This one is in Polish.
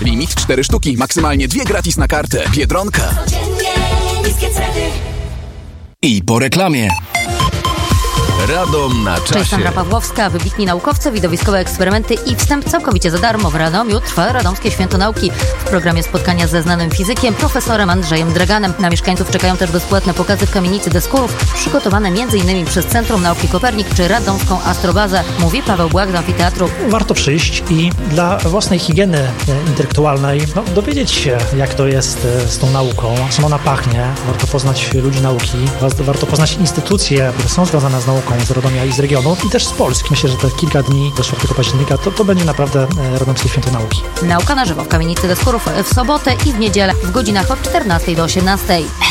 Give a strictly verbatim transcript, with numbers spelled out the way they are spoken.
Limit cztery sztuki, maksymalnie dwie gratis na kartę. Biedronka. I po reklamie. Radom na czasie. Cześć, Sandra Pawłowska. Wybitni naukowcy, widowiskowe eksperymenty i wstęp całkowicie za darmo. W Radomiu trwa Radomskie Święto Nauki. W programie spotkania ze znanym fizykiem, profesorem Andrzejem Draganem. Na mieszkańców czekają też bezpłatne pokazy w kamienicy Deskurów, przygotowane m.in. przez Centrum Nauki Kopernik czy Radomską Astrobazę. Mówi Paweł Błak z Amfiteatru. Warto przyjść i dla własnej higieny intelektualnej no, dowiedzieć się, jak to jest z tą nauką, czym ona pachnie. Warto poznać ludzi nauki, warto poznać instytucje, które są związane z nauką, z Radomia i z regionu i też z Polski. Myślę, że te kilka dni do czwartego października to, to będzie naprawdę Radomskie Święto Nauki. Nauka na żywo w kamienicy Deskurów w sobotę i w niedzielę w godzinach od czternastej do osiemnastej.